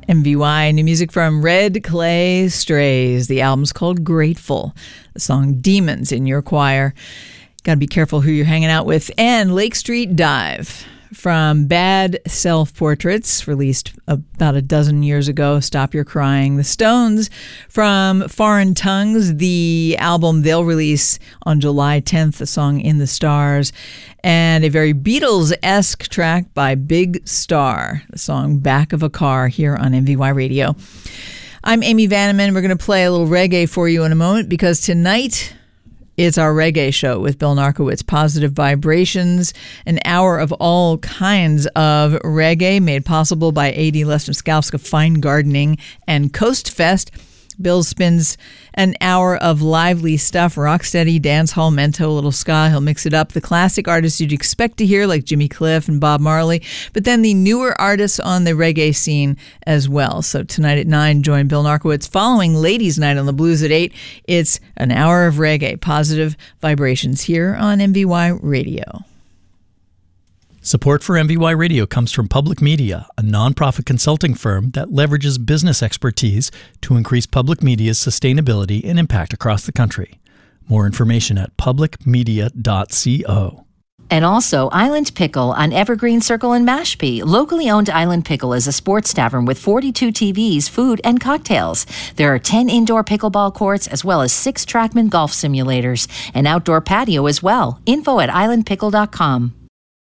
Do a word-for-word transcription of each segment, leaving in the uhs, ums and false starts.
M V Y, new music from Red Clay Strays. The album's called Grateful. The song Demons in Your Choir. Got to be careful who you're hanging out with. And Lake Street Dive from Bad Self-Portraits, released about a dozen years ago. Stop Your Crying. The Stones from Foreign Tongues, the album they'll release on July tenth, the song In the Stars. And a very Beatles-esque track by Big Star, the song Back of a Car, here on M V Y Radio. I'm Amy Vanneman. We're going to play a little reggae for you in a moment, because tonight it's our reggae show with Bill Narkowitz. Positive Vibrations, an hour of all kinds of reggae made possible by A D Lesnowska Fine Gardening and Coast Fest. Bill spins an hour of lively stuff, rocksteady, dancehall, mento, a little ska. He'll mix it up. The classic artists you'd expect to hear, like Jimmy Cliff and Bob Marley, but then the newer artists on the reggae scene as well. So tonight at nine, join Bill Narkowitz. Following Ladies' Night on the Blues at eight, it's an hour of reggae, Positive Vibrations, here on M V Y Radio. Support for M V Y Radio comes from Public Media, a nonprofit consulting firm that leverages business expertise to increase public media's sustainability and impact across the country. More information at public media dot co. And also Island Pickle on Evergreen Circle in Mashpee. Locally owned Island Pickle is a sports tavern with forty-two T Vs, food, and cocktails. There are ten indoor pickleball courts, as well as six Trackman golf simulators. An outdoor patio as well. Info at island pickle dot com.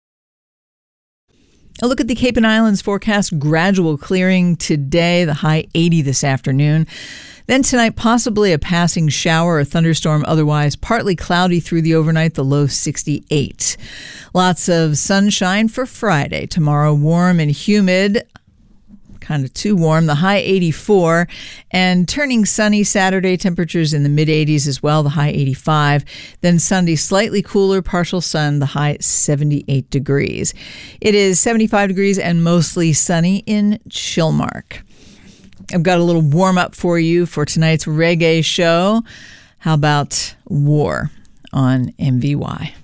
A look at the Cape and Islands forecast. Gradual clearing today, the high eighty this afternoon. Then tonight, possibly a passing shower or thunderstorm. Otherwise, partly cloudy through the overnight, the low sixty-eight. Lots of sunshine for Friday. Tomorrow, warm and humid. Kind of too warm, the high eighty-four, and turning sunny Saturday, temperatures in the mid eighties as well, the high eighty-five. Then Sunday, slightly cooler, partial sun, the high seventy-eight degrees. It is seventy-five degrees and mostly sunny in Chilmark. I've got a little warm up for you for tonight's reggae show. How about War on M V Y?